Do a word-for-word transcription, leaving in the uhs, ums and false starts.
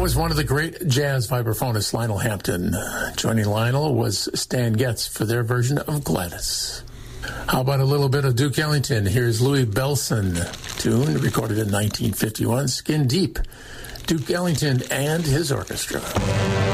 was one of the great jazz vibraphonists, Lionel Hampton. Joining Lionel was Stan Getz for their version of Gladys. How about a little bit of Duke Ellington? Here's Louis Bellson, tune recorded in nineteen fifty-one, Skin Deep. Duke Ellington and his orchestra.